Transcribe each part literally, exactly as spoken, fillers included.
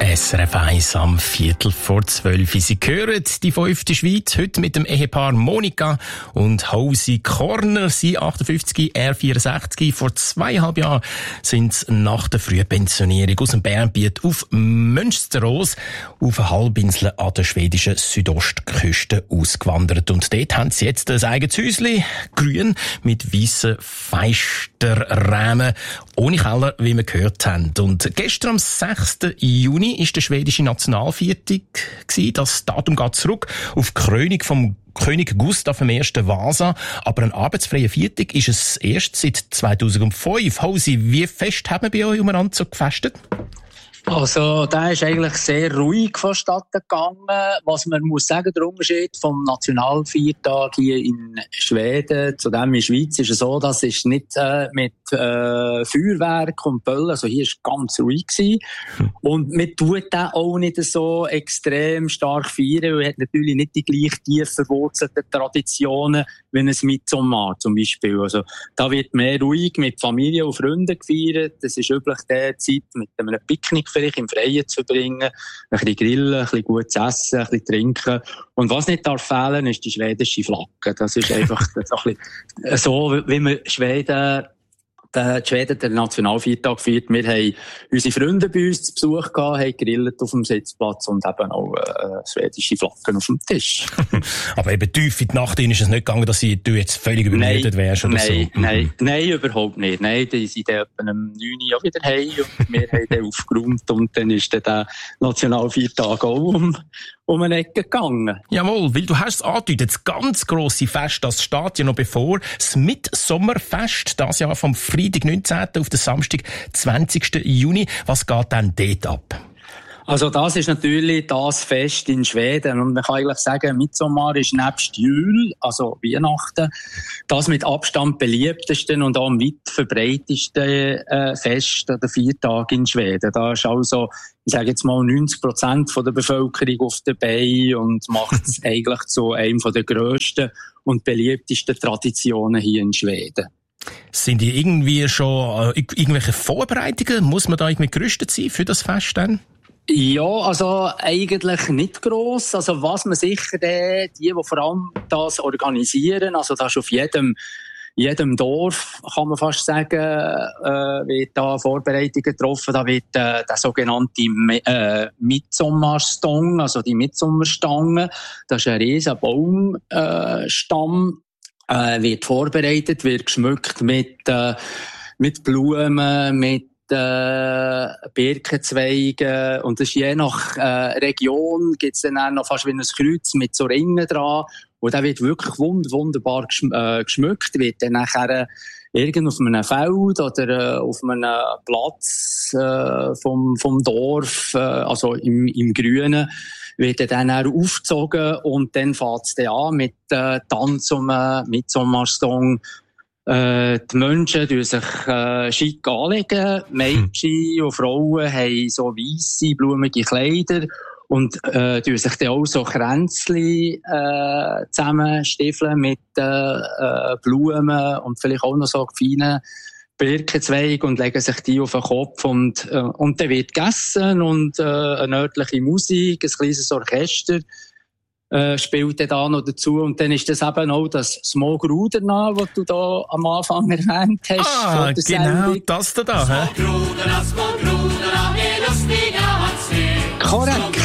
S R F eins am Viertel vor zwölf. Sie hören die fünfte Schweiz heute mit dem Ehepaar Monika und Housi Corner. Sie achtundfünfzig, er vierundsechzig. Vor zweieinhalb Jahren sind sie nach der Frühpensionierung aus dem Bernbiet auf Münsterås auf eine Halbinsel an der schwedischen Südostküste ausgewandert. Und dort haben sie jetzt ein eigenes Häuschen, grün, mit weissen Feisterrähmen, ohne Keller, wie wir gehört haben. Und gestern am sechsten Juni ist der schwedische Nationalviertag gewesen. Das Datum geht zurück auf die Krönung vom König Gustav der Erste Vasa. Aber ein arbeitsfreier Viertag ist es erst seit zweitausendfünf. Housi, wie fest haben wir bei euch umeinander so gefestet? Also, da ist eigentlich sehr ruhig vonstatten gegangen. Was man muss sagen, der Unterschied vom Nationalviertag hier in Schweden zu dem in der Schweiz ist so, dass es nicht äh, mit äh, Feuerwerk und Böllen, also hier ist ganz ruhig gewesen. Und man tut den auch nicht so extrem stark feiern, weil es hat natürlich nicht die gleich tief verwurzelten Traditionen wie ein Midsommar zum Beispiel. Also, da wird mehr ruhig mit Familie und Freunden gefeiert. Das ist üblich die Zeit mit einem Picknick vielleicht im Freien zu verbringen, ein bisschen grillen, ein bisschen gut zu essen, ein bisschen trinken. Und was nicht darf fehlen, ist die schwedische Flagge. Das ist einfach so, ein bisschen so, wie man Schweden, die Schweden den Nationalviertag feiert. Wir haben unsere Freunde bei uns zu Besuch gehabt, haben gegrillt auf dem Sitzplatz und eben auch äh, schwedische Flaggen auf dem Tisch. Aber eben tief in die Nacht ist es nicht gegangen, dass du jetzt völlig übermüdet wärst oder nein, so? Nein, mhm. nein, überhaupt nicht. Nein, die sind dann etwa um neun Uhr auch wieder heim und wir haben dann aufgeräumt und dann ist dann der Nationalviertag auch um um eine Ecke gegangen. Jawohl, weil du hast es angedeutet, das ganz grosse Fest, das steht ja noch bevor. Das Mitsommerfest, das Jahr vom Freitag neunzehnten auf den Samstag zwanzigsten Juni. Was geht dann dort ab? Also das ist natürlich das Fest in Schweden und man kann eigentlich sagen, Midsommar ist nebst Jul, also Weihnachten, das mit Abstand beliebtesten und auch am weit verbreitetsten äh, Fest oder Viertag in Schweden. Da ist also, ich sage jetzt mal, neunzig Prozent von der Bevölkerung auf dabei und macht es eigentlich zu einem von der grössten und beliebtesten Traditionen hier in Schweden. Sind die irgendwie schon äh, irgendwelche Vorbereitungen? Muss man da irgendwie gerüstet sein für das Fest dann? Ja, also eigentlich nicht gross. Also was man sicher, die, die, die vor allem das organisieren, also das ist auf jedem, jedem Dorf, kann man fast sagen, äh, wird da Vorbereitungen getroffen. Da wird äh, der sogenannte äh, Midsommarstång, also die Midsommerstange, das ist ein riesen Baumstamm, äh, wird vorbereitet, wird geschmückt mit, äh, mit Blumen, mit äh, Birkenzweigen und das ist je nach äh, Region gibt's dann auch noch fast wie ein Kreuz mit so Ringen dran und da wird wirklich wund- wunderbar geschm- äh, geschmückt, wird dann nachher irgend auf einem Feld oder äh, auf einem Platz äh, vom, vom Dorf, äh, also im, im Grünen, wird dann auch aufgezogen und dann fängt es dann an mit äh, Tanz um äh, Midsommarstång. Äh, die Menschen tun sich äh, schick anlegen. Mädchen und Frauen haben so weisse, blumige Kleider und äh, tun sich dann auch so Kränzchen äh, zusammenstiefeln mit äh, äh, Blumen und vielleicht auch noch so feinen Birkenzweig und legen sich die auf den Kopf und, äh, und dann wird gegessen und äh, eine örtliche Musik, ein kleines Orchester Äh, spielt dann da noch dazu. Und dann ist das eben auch das Smågruderna, was du da am Anfang erwähnt hast. Ah, genau, das da da, hä? Smågruderna, smågruderna är lustiga att se. Korrekt.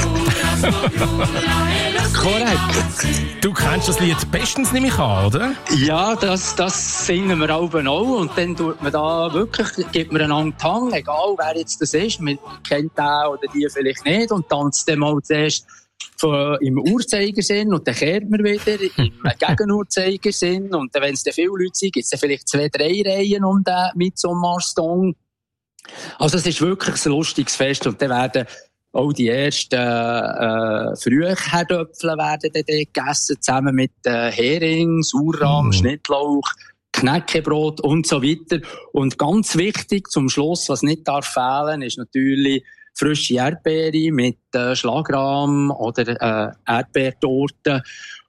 Korrekt. Du kennst das Lied bestens, nehme ich an, oder? Ja, das, das singen wir auch noch. Und dann tut man da wirklich, gibt man einen Hang, egal wer jetzt das ist. Man kennt den oder die vielleicht nicht und tanzt dann mal zuerst im Uhrzeigersinn und dann kehrt man wieder im Gegenuhrzeigersinn und wenn es dann viele Leute sind, gibt es dann vielleicht zwei, drei Reihen um den Midsommarstång. Also es ist wirklich ein lustiges Fest und dann werden auch die ersten äh, Frühherdöpfel werden dann gegessen, zusammen mit äh, Hering, Sauerrahm, mm. Schnittlauch, Knäckebrot und so weiter. Und ganz wichtig zum Schluss, was nicht darf fehlen, ist natürlich frische Erdbeere mit äh, Schlagrahm oder äh, Erdbeertorte.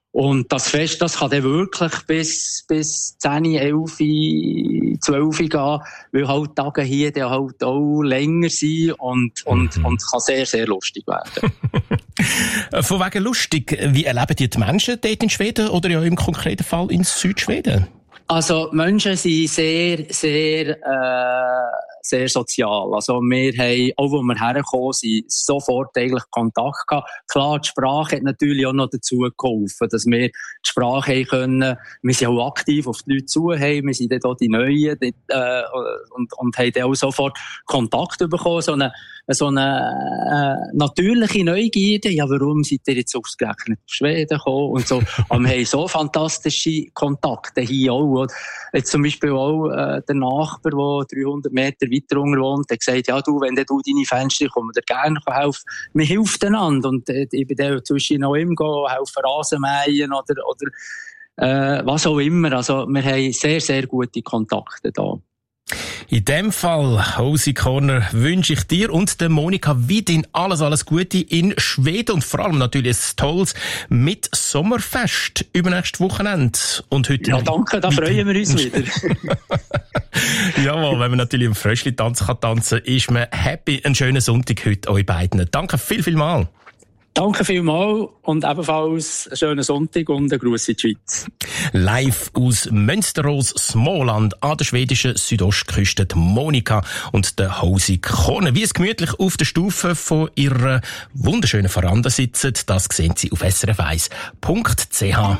Und das Fest, das kann dann wirklich bis, bis zehn, elf, zwölf gehen, weil halt Tage hier dann halt auch länger sind und, und, mhm. und kann sehr, sehr lustig werden. Von wegen lustig, wie erleben die, die Menschen dort in Schweden oder ja im konkreten Fall in Südschweden? Also, Menschen sind sehr, sehr, äh, sehr sozial. Also, wir haben, auch wo wir hergekommen sind, sofort eigentlich Kontakt gehabt. Klar, die Sprache hat natürlich auch noch dazu geholfen, dass wir die Sprache haben können. Wir sind auch aktiv auf die Leute zu, haben. Wir sind dann auch die Neuen, die, äh, und, und haben dann auch sofort Kontakt bekommen. So eine, so eine, äh, natürliche Neugierde. Ja, warum seid ihr jetzt ausgerechnet auf Schweden gekommen? Und so. Aber wir haben so fantastische Kontakte hier auch. Jetzt zum Beispiel auch äh, der Nachbar, der dreihundert Meter weiter unten wohnt, hat gesagt, ja du, wenn du deine Fenster kommst, dir gerne helfen. Wir helfen einander. Und äh, ich bin dann zwischen noch immer gehen, helfen Rasenmähen oder, oder äh, was auch immer. Also wir haben sehr, sehr gute Kontakte da. In dem Fall, Hosey Corner, wünsche ich dir und der Monika Widin alles, alles Gute in Schweden und vor allem natürlich ein tolles mit Sommerfest übernächstes Wochenende. Und heute ja, danke, da freuen wir uns wieder. Jawohl, wenn man natürlich im Fröschli-Tanz kann tanzen, ist man happy. Einen schönen Sonntag heute euch beiden. Danke viel, viel mal. Danke vielmals und ebenfalls einen schönen Sonntag und einen Gruß in die Schweiz. Live aus Mönsterås, Småland, an der schwedischen Südostküste, die Monika und der Hosey Corner. Wie es gemütlich auf der Stufe von ihrer wunderschönen Veranda sitzen, das sehen Sie auf s r f eins punkt c h.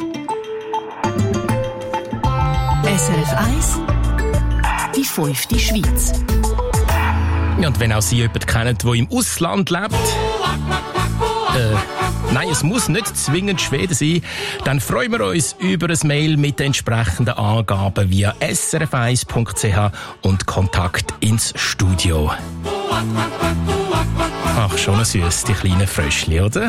S R F eins, die fünfte Schweiz. Ja, und wenn auch Sie jemanden kennen, der im Ausland lebt, Äh, nein, es muss nicht zwingend Schweden sein. Dann freuen wir uns über ein Mail mit den entsprechenden Angaben via s r f eins punkt c h und Kontakt ins Studio. Ach, schon süß, die kleinen Fröschli, oder?